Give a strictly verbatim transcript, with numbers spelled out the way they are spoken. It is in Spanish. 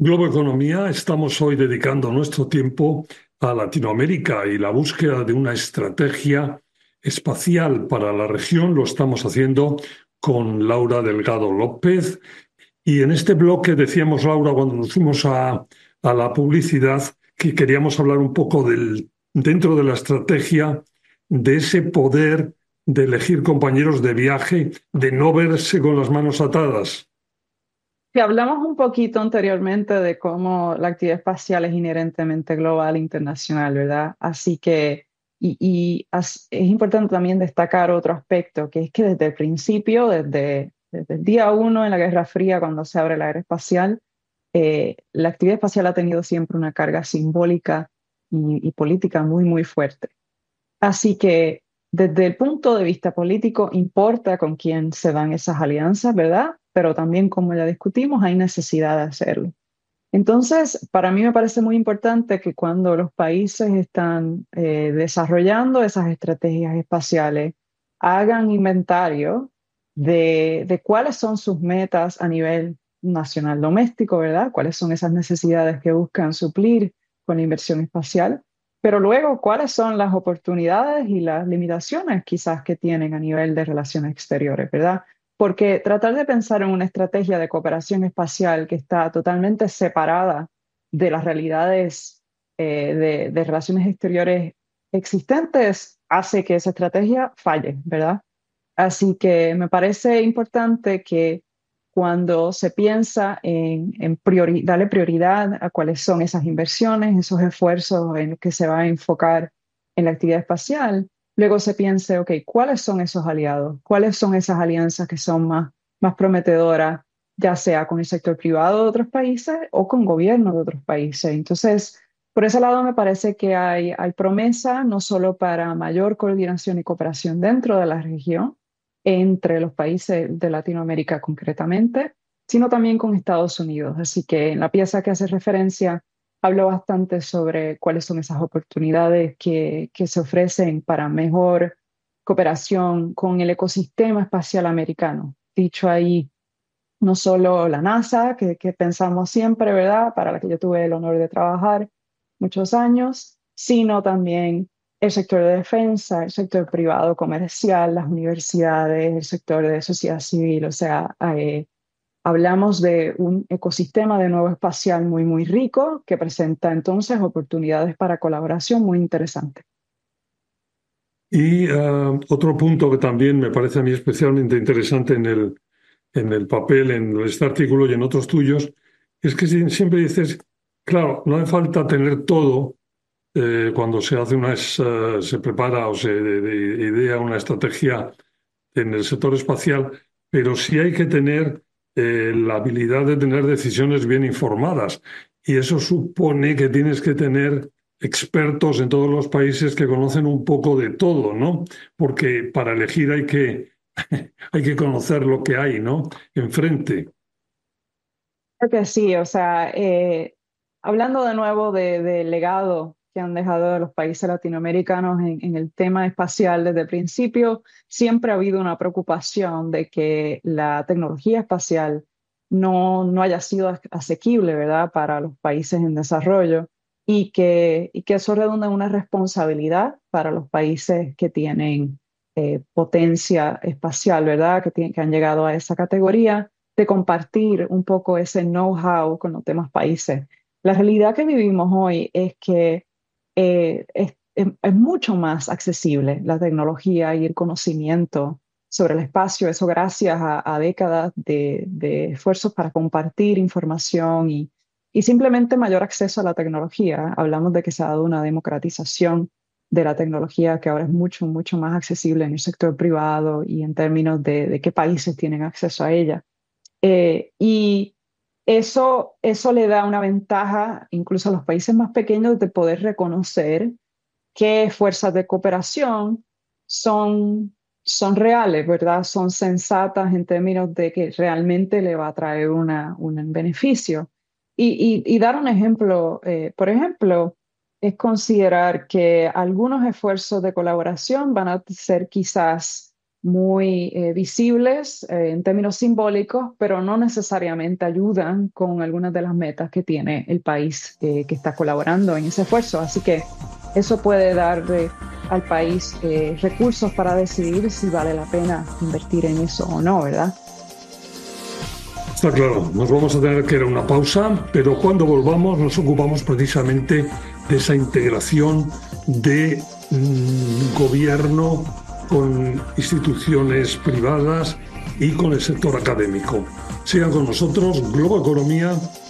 Globo Economía, estamos hoy dedicando nuestro tiempo a Latinoamérica y la búsqueda de una estrategia espacial para la región. Lo estamos haciendo con Laura Delgado López. Y en este bloque decíamos, Laura, cuando nos fuimos a, a la publicidad, que queríamos hablar un poco del, dentro de la estrategia, de ese poder de elegir compañeros de viaje, de no verse con las manos atadas. Si hablamos un poquito anteriormente de cómo la actividad espacial es inherentemente global e internacional, ¿verdad? Así que, y, y as- es importante también destacar otro aspecto, que es que desde el principio, desde, desde el día uno en la Guerra Fría, cuando se abre la era espacial, eh, la actividad espacial ha tenido siempre una carga simbólica y, y política muy, muy fuerte. Así que desde el punto de vista político importa con quién se dan esas alianzas, ¿verdad? Pero también, como ya discutimos, hay necesidad de hacerlo. Entonces, para mí me parece muy importante que cuando los países están eh, desarrollando esas estrategias espaciales, hagan inventario de, de cuáles son sus metas a nivel nacional doméstico, ¿verdad? Cuáles son esas necesidades que buscan suplir con la inversión espacial, pero luego cuáles son las oportunidades y las limitaciones quizás que tienen a nivel de relaciones exteriores, ¿verdad? Porque tratar de pensar en una estrategia de cooperación espacial que está totalmente separada de las realidades eh, de, de relaciones exteriores existentes hace que esa estrategia falle, ¿verdad? Así que me parece importante que cuando se piensa en, en priori- darle prioridad a cuáles son esas inversiones, esos esfuerzos en los que se va a enfocar en la actividad espacial, luego se piense, ok, ¿cuáles son esos aliados? ¿Cuáles son esas alianzas que son más, más prometedoras, ya sea con el sector privado de otros países o con gobiernos de otros países? Entonces, por ese lado me parece que hay, hay promesa no solo para mayor coordinación y cooperación dentro de la región, entre los países de Latinoamérica concretamente, sino también con Estados Unidos. Así que en la pieza que hace referencia hablo bastante sobre cuáles son esas oportunidades que, que se ofrecen para mejor cooperación con el ecosistema espacial americano. Dicho ahí, no solo la NASA, que, que pensamos siempre, ¿verdad? Para la que yo tuve el honor de trabajar muchos años, sino también el sector de defensa, el sector privado comercial, las universidades, el sector de sociedad civil. O sea, eh, hablamos de un ecosistema de nuevo espacial muy, muy rico que presenta entonces oportunidades para colaboración muy interesantes. Y eh, otro punto que también me parece a mí especialmente interesante en el, en el papel, en este artículo y en otros tuyos, es que si- siempre dices, claro, no hace falta tener todo eh, cuando se hace una, es- eh, se prepara o se de- de- idea una estrategia en el sector espacial, pero sí hay que tener eh, la habilidad de tener decisiones bien informadas. Y eso supone que tienes que tener expertos en todos los países que conocen un poco de todo, ¿no? Porque para elegir hay que, hay que conocer lo que hay, ¿no? Enfrente. Creo que sí, o sea, eh, hablando de nuevo de, de legado que han dejado los países latinoamericanos en, en el tema espacial desde el principio, siempre ha habido una preocupación de que la tecnología espacial no, no haya sido as- asequible, ¿verdad?, para los países en desarrollo y que, y que eso redunda en una responsabilidad para los países que tienen eh, potencia espacial, ¿verdad?, que, tienen- que han llegado a esa categoría de compartir un poco ese know-how con los demás países. La realidad que vivimos hoy es que eh, es, es- es mucho más accesible la tecnología y el conocimiento sobre el espacio, eso gracias a, a décadas de, de esfuerzos para compartir información y, y simplemente mayor acceso a la tecnología. Hablamos de que se ha dado una democratización de la tecnología que ahora es mucho, mucho más accesible en el sector privado y en términos de, de qué países tienen acceso a ella. Eh, y eso, eso le da una ventaja incluso a los países más pequeños de poder reconocer qué fuerzas de cooperación son, son reales, ¿verdad? Son sensatas en términos de que realmente le va a traer una, un beneficio. Y, y- y dar un ejemplo, eh, por ejemplo, es considerar que algunos esfuerzos de colaboración van a ser quizás muy eh, visibles eh, en términos simbólicos, pero no necesariamente ayudan con algunas de las metas que tiene el país eh, que está colaborando en ese esfuerzo. Así que eso puede darle al país eh, recursos para decidir si vale la pena invertir en eso o no, ¿verdad? Está claro, nos vamos a tener que ir a una pausa, pero cuando volvamos nos ocupamos precisamente de esa integración de mm, gobierno con instituciones privadas y con el sector académico. Sigan con nosotros, Globo Economía